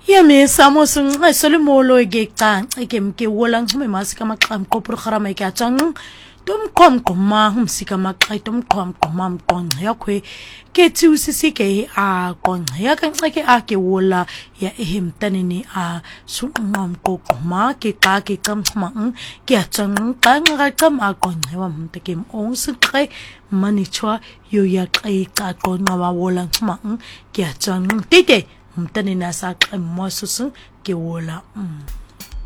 Yemi Samos Solimolo Geta, Ekem Wolang, Maskama Clam Copro Haramaka Chang, Dum com comma, Sikama Kaitum com commam con Yakwe, get to Sisike a con Yakan like Ake Wola, ya him tanini a Sunam Kokoma, Kaki comes mountain, Giachang, Tang a con, Him the game on Sukre, Manichua, you yak a con Nawa Wolang mountain, Giachang, Tite. Mtani nasa kai mosusu ke wola